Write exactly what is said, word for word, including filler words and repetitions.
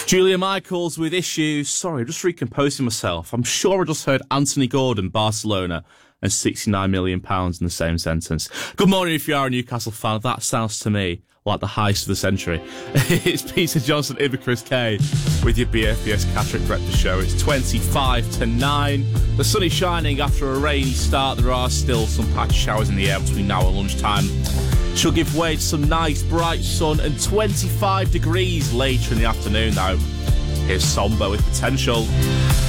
Julia Michaels with issues. Sorry, just recomposing myself. I'm sure I just heard Anthony Gordon, Barcelona, and sixty-nine million pounds in the same sentence. Good morning if you are a Newcastle fan. That sounds to me like the heist of the century. It's Peter Johnson, Iberchris K, with your B F B S Catterick Breakfast Show. It's twenty-five to nine. The sun is shining after a rainy start. There are still some patchy showers in the air between now and lunchtime. She'll give way to some nice bright sun and twenty-five degrees later in the afternoon though. Here's Somber with Potential.